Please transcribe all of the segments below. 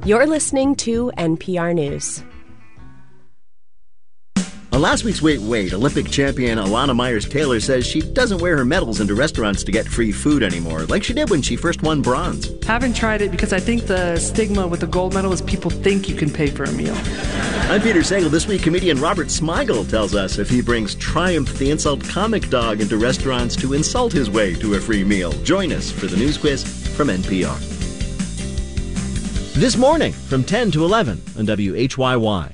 You're listening to NPR News. On last week's Wait, Wait, Olympic champion Alana Myers-Taylor says she doesn't wear her medals into restaurants to get free food anymore, like she did when she first won bronze. Haven't tried it because I think the stigma with the gold medal is people think you can pay for a meal. I'm Peter Sagal. This week, comedian Robert Smigel tells us if he brings Triumph the Insult Comic Dog into restaurants to insult his way to a free meal. Join us for the news quiz from NPR. This morning from 10 to 11 on WHYY.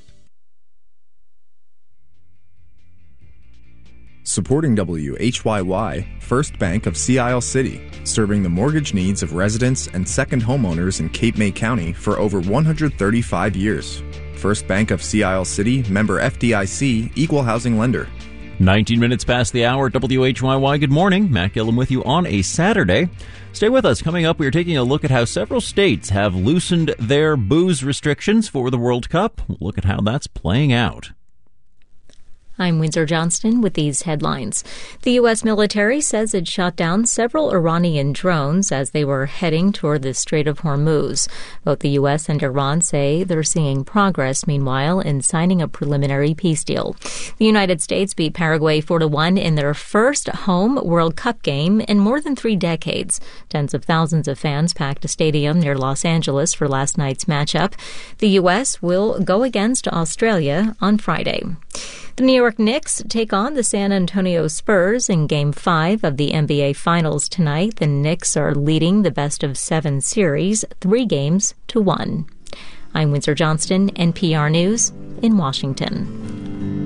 Supporting WHYY, First Bank of Sea Isle City, serving the mortgage needs of residents and second homeowners in Cape May County for over 135 years. First Bank of Sea Isle City, member FDIC, equal housing lender. 19 minutes past the hour, WHYY. Good morning. Matt Gillum with you on a Saturday. Stay with us. Coming up, we are taking a look at how several states have loosened their booze restrictions for the World Cup. We'll look at how that's playing out. I'm Windsor Johnston with these headlines. The U.S. military says it shot down several Iranian drones as they were heading toward the Strait of Hormuz. Both the U.S. and Iran say they're seeing progress, meanwhile, in signing a preliminary peace deal. The United States beat Paraguay 4-1 in their first home World Cup game in more than 3 decades. Tens of thousands of fans packed a stadium near Los Angeles for last night's matchup. The U.S. will go against Australia on Friday. The New York Knicks take on the San Antonio Spurs in Game 5 of the NBA Finals tonight. The Knicks are leading the best-of-7 series, 3-1. I'm Windsor Johnston, NPR News in Washington.